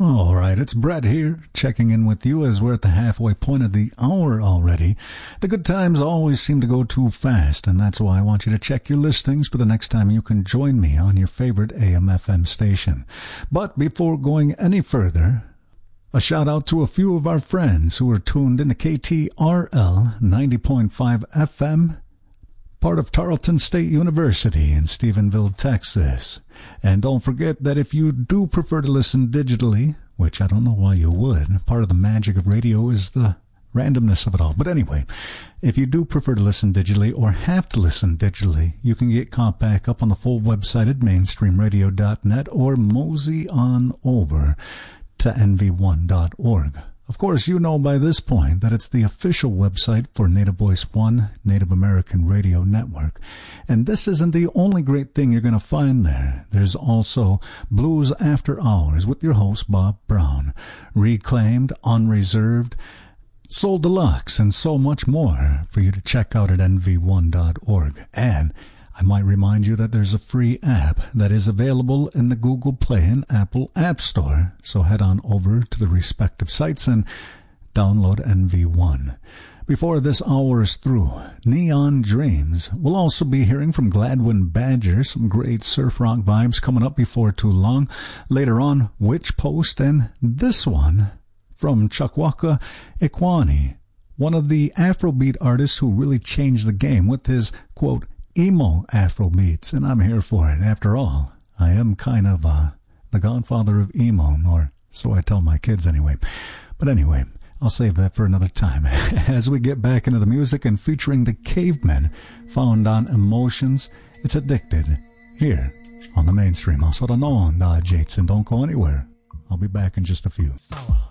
All right, it's Brett here, checking in with you as we're at the halfway point of the hour already. The good times always seem to go too fast, and that's why I want you to check your listings for the next time you can join me on your favorite AM/FM station. But before going any further, a shout out to a few of our friends who are tuned into KTRL 90.5 FM, part of Tarleton State University in Stephenville, Texas. And don't forget that if you do prefer to listen digitally, which I don't know why you would, part of the magic of radio is the randomness of it all. But anyway, if you do prefer to listen digitally or have to listen digitally, you can get caught back up on the full website at mainstreamradio.net or mosey on over to nv1.org. Of course, you know by this point that it's the official website for Native Voice One, Native American Radio Network. And this isn't the only great thing you're going to find there. There's also Blues After Hours with your host, Bob Brown, Reclaimed, Unreserved, Soul Deluxe, and so much more for you to check out at nv1.org. And I might remind you that there's a free app that is available in the Google Play and Apple App Store. So head on over to the respective sites and download NV1. Before this hour is through, Neon Dreams. We'll also be hearing from Gladwin Badger, some great surf rock vibes coming up before too long. Later on, Witch Post, and this one from Chukwuka Ikwani, one of the Afrobeat artists who really changed the game with his, quote, emo Afrobeats, and I'm here for it. After all, I am kind of the godfather of emo, or so I tell my kids anyway. But anyway, I'll save that for another time. As we get back into the music and featuring the Cavemen, found on Emotions, it's Addicted, here on the Mainstream. Also, don't know on Jates, and don't go anywhere. I'll be back in just a few.